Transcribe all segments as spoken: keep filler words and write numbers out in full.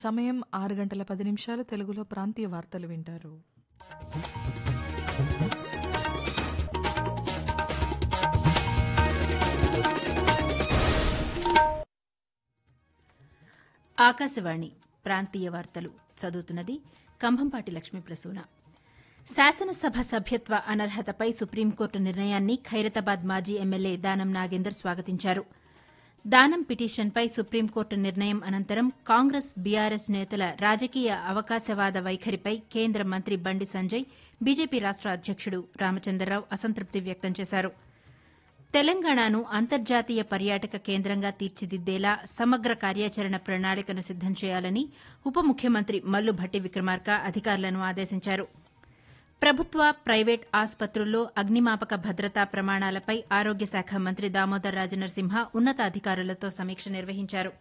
సమయం ఆరు గంటల పది నిమిషాలు. తెలుగులో ప్రాంతీయ వార్తలు వింటారు. ఆకాశవాణి ప్రాంతీయ వార్తలు చదువుతున్నది కంభంపాటి లక్ష్మీ ప్రసూన. శాసనసభ సభ్యత్వ అనర్హతపై సుప్రీంకోర్టు నిర్ణయాన్ని ఖైరతాబాద్ మాజీ ఎమ్మెల్యే దానం నాగేందర్ స్వాగతించారు. దానం పిటిషన్పై సుప్రీంకోర్టు నిర్ణయం అనంతరం కాంగ్రెస్ బీఆర్ఎస్ నేతల రాజకీయ అవకాశవాద వైఖరిపై కేంద్ర మంత్రి బండి సంజయ్, బీజేపీ రాష్ట అధ్యకుడు రామచంద్రరావు అసంతృప్తి వ్యక్తం చేశారు. తెలంగాణను అంతర్జాతీయ పర్యాటక కేంద్రంగా తీర్చిదిద్దేలా సమగ్ర కార్యాచరణ ప్రణాళికను సిద్దం చేయాలని ఉప ముఖ్యమంత్రి మల్లు భట్టి విక్రమార్క అధికారులను ఆదేశించారు. ప్రభుత్వ, ప్రైవేట్ ఆసుపత్రుల్లో అగ్నిమాపక భద్రతా ప్రమాణాలపై ఆరోగ్య శాఖ మంత్రి దామోదర్ రాజనరసింహ ఉన్నతాధికారులతో సమీక్ష నిర్వహించారు.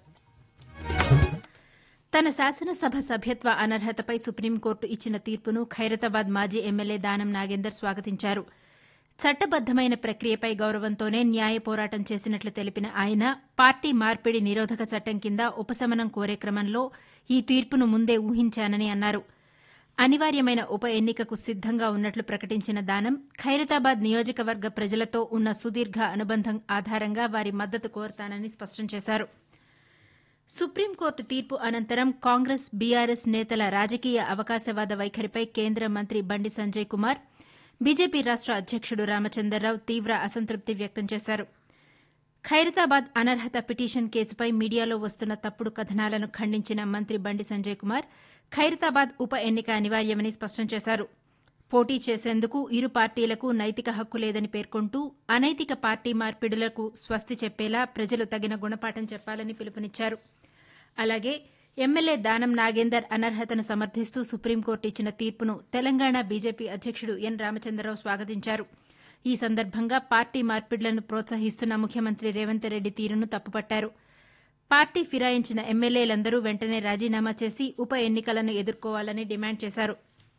తన శాసనసభ సభ్యత్వ అనర్హతపై సుప్రీంకోర్టు ఇచ్చిన తీర్పును ఖైరతాబాద్ మాజీ ఎమ్మెల్యే దానం నాగేందర్ స్వాగతించారు. చట్టబద్దమైన ప్రక్రియపై గౌరవంతోనే న్యాయ పోరాటం చేసినట్లు తెలిపిన ఆయన, పార్టీ మార్పిడి నిరోధక చట్టం కింద ఉపశమనం కోరే క్రమంలో ఈ తీర్పును ముందే ఊహించానని అన్నారు. అనివార్యమైన ఉప ఎన్నికకు సిద్దంగా ఉన్నట్లు ప్రకటించిన దానం, ఖైరతాబాద్ నియోజకవర్గ ప్రజలతో ఉన్న సుదీర్ఘ అనుబంధం ఆధారంగా వారి మద్దతు కోరతానని స్పష్టం చేశారు. సుప్రీంకోర్టు తీర్పు అనంతరం కాంగ్రెస్, బీఆర్ఎస్ నేతల రాజకీయ అవకాశవాద వైఖరిపై కేంద్ర మంత్రి బండి సంజయ్ కుమార్, బీజేపీ రాష్ట అధ్యకుడు రామచంద్రరావు తీవ్ర అసంతృప్తి వ్యక్తం చేశారు. ఖైరతాబాద్ అనర్హత పిటిషన్ కేసుపై మీడియాలో వస్తున్న తప్పుడు కథనాలను ఖండించిన మంత్రి బండి సంజయ్ కుమార్, ఖైరతాబాద్ ఉప ఎన్నిక అనివార్యమని స్పష్టం చేశారు. పోటీ చేసేందుకు ఇరు పార్టీలకు నైతిక హక్కు లేదని పేర్కొంటూ అనైతిక పార్టీ మార్పిడులకు స్వస్తి చెప్పేలా ప్రజలు తగిన గుణపాఠం చెప్పాలని పిలుపునిచ్చారు. అలాగే ఎమ్మెల్యే దానం నాగేందర్ అనర్హతను సమర్థిస్తూ సుప్రీంకోర్టు ఇచ్చిన తీర్పును తెలంగాణ బీజేపీ అధ్యకుడు ఎన్ రామచంద్రరావు స్వాగతించారు. ఈ సందర్భంగా పార్టీ మార్పిడులను ప్రోత్సహిస్తున్న ముఖ్యమంత్రి రేవంత్ రెడ్డి తీరును తప్పుపట్టారు. పార్టీ ఫిరాయించిన ఎమ్మెల్యేలందరూ వెంటనే రాజీనామా చేసి ఉప ఎన్నికలను ఎదుర్కోవాలని డిమాండ్ చేశారు.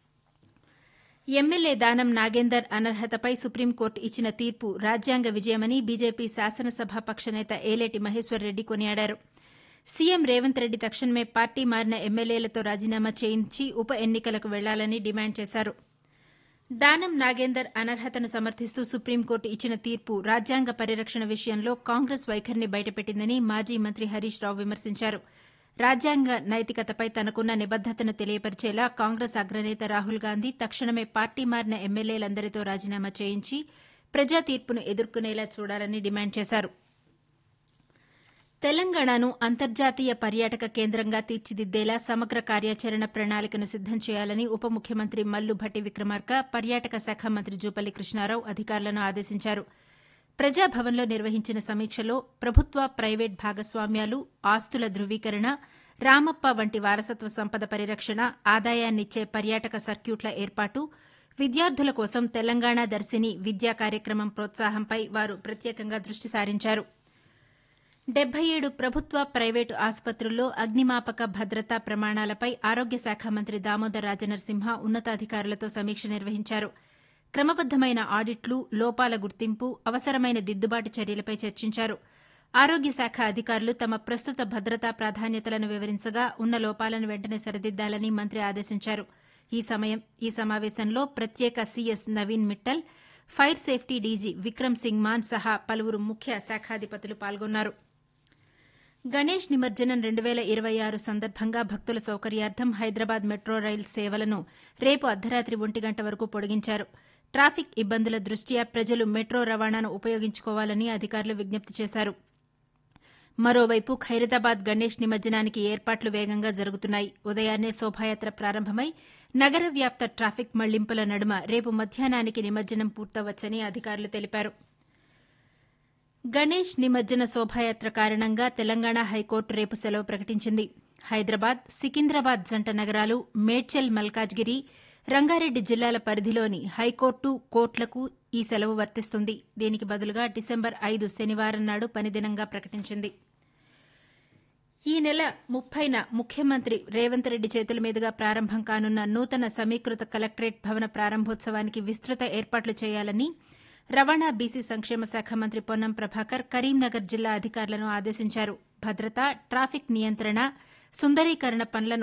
ఎమ్మెల్యే దానం నాగేందర్ అనర్హతపై సుప్రీంకోర్టు ఇచ్చిన తీర్పు రాజ్యాంగ విజయమని బీజేపీ శాసనసభాపక్ష నేత ఏలేటి మహేశ్వర్ రెడ్డి కొనియాడారు. సీఎం రేవంత్ రెడ్డి తక్షణమే పార్టీ మారిన ఎమ్మెల్యేలతో రాజీనామా చేయించి ఉప ఎన్నికలకు వెళ్లాలని డిమాండ్ చేశారు. దానం నాగేందర్ అనర్హతను సమర్థిస్తూ సుప్రీంకోర్టు ఇచ్చిన తీర్పు రాజ్యాంగ పరిరక్షణ విషయంలో కాంగ్రెస్ వైఖరిని బయటపెట్టిందని మాజీ మంత్రి హరీష్ రావు విమర్శించారు. రాజ్యాంగ నైతికతపై తనకున్న నిబద్దతను తెలియపరిచేలా కాంగ్రెస్ అగ్రనేత రాహుల్ గాంధీ తక్షణమే పార్టీ మారిన ఎమ్మెల్యేలందరితో రాజీనామా చేయించి ప్రజా తీర్పును ఎదుర్కొనేలా చూడాలని డిమాండ్ చేశారు. తెలంగాణను అంతర్జాతీయ పర్యాటక కేంద్రంగా తీర్చిదిద్దేలా సమగ్ర కార్యాచరణ ప్రణాళికను సిద్దం చేయాలని ఉప ముఖ్యమంత్రి మల్లు భట్టి విక్రమార్క, పర్యాటక శాఖ మంత్రి జూపల్లి కృష్ణారావు అధికారులను ఆదేశించారు. ప్రజాభవన్లో నిర్వహించిన సమీక్షలో ప్రభుత్వ, ప్రైవేట్ భాగస్వామ్యాలు, ఆస్తుల ధృవీకరణ, రామప్ప వంటి వారసత్వ సంపద పరిరక్షణ, ఆదాయాన్నిచ్చే పర్యాటక సర్క్యూట్ల ఏర్పాటు, విద్యార్థుల కోసం తెలంగాణ దర్శిని విద్యా కార్యక్రమం ప్రోత్సాహంపై వారు ప్రత్యేకంగా దృష్టి సారించారు. డెబ్బై ఏడు ప్రభుత్వ, ప్రైవేటు ఆసుపత్రుల్లో అగ్నిమాపక భద్రతా ప్రమాణాలపై ఆరోగ్య శాఖ మంత్రి దామోదర్ రాజనరసింహ ఉన్నతాధికారులతో సమీక్ష నిర్వహించారు. క్రమబద్దమైన ఆడిట్లు, లోపాల గుర్తింపు, అవసరమైన దిద్దుబాటు చర్యలపై చర్చించారు. ఆరోగ్య శాఖ అధికారులు తమ ప్రస్తుత భద్రతా ప్రాధాన్యతలను వివరించగా ఉన్న లోపాలను వెంటనే సరిదిద్దాలని మంత్రి ఆదేశించారు. ఈ సమయం ఈ సమావేశంలో ప్రత్యేక CS Naveen Mittal, fire safety DG Vikram Singh Maan సహా పలువురు ముఖ్య శాఖాధిపతులు పాల్గొన్నారు. గణేష్ నిమజ్జనం రెండు వేల ఇరవై ఆరు సందర్భంగా భక్తుల సౌకర్యార్థం హైదరాబాద్ మెట్రో రైలు సేవలను రేపు అర్ధరాత్రి ఒంటి గంట వరకు పొడిగించారు. ట్రాఫిక్ ఇబ్బందుల దృష్ట్యా ప్రజలు మెట్రో రవాణాను ఉపయోగించుకోవాలని అధికారులు విజ్ఞప్తి చేశారు. మరోవైపు ఖైరతాబాద్ గణేష్ నిమజ్జనానికి ఏర్పాట్లు వేగంగా జరుగుతున్నాయి. ఉదయాన్నే శోభాయాత్ర ప్రారంభమై నగర వ్యాప్త ట్రాఫిక్ మళ్లింపుల నడుమ రేపు మధ్యాహ్నానికి నిమజ్జనం పూర్తవచ్చని అధికారులు తెలిపారు. గణేష్ నిమజ్జన శోభాయాత్ర కారణంగా తెలంగాణ హైకోర్టు రేపు సెలవు ప్రకటించింది. హైదరాబాద్, సికింద్రాబాద్ జంట నగరాలు, మేడ్చల్, మల్కాజ్గిరి, రంగారెడ్డి జిల్లాల పరిధిలోని హైకోర్టు, కోర్టులకు ఈ సెలవు వర్తిస్తుంది. దీనికి బదులుగా డిసెంబర్ ఐదు శనివారం నాడు పనిదినంగా ప్రకటించింది. ఈ నెల ముప్పైన ముఖ్యమంత్రి రేవంత్ రెడ్డి చేతుల మీదుగా ప్రారంభం కానున్న నూతన సమీకృత కలెక్టరేట్ భవన ప్రారంభోత్సవానికి విస్తృత ఏర్పాట్లు చేయాలని రవాణా, బీసీ సంక్షేమ శాఖ మంత్రి పొన్నం ప్రభాకర్ కరీంనగర్ జిల్లా అధికారులను ఆదేశించారు. భద్రత, ట్రాఫిక్ నియంత్రణ, సుందరీకరణ పనులను